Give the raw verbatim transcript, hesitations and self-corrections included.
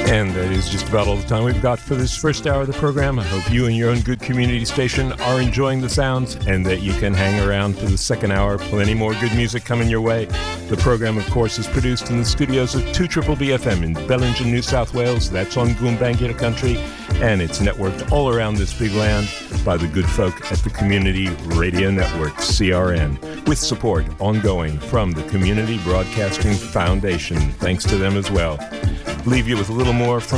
And that is just about all the time we've got for this first hour of the program. I hope you and your own good community station are enjoying the sounds and that you can hang around for the second hour. Plenty more good music coming your way. The program, of course, is produced in the studios of two B B F M in Bellingen, New South Wales. That's on Goombangida country. And it's networked all around this big land by the good folk at the Community Radio Network, C R N, with support ongoing from the Community Broadcasting Foundation. Thanks to them as well. Leave you with a little more from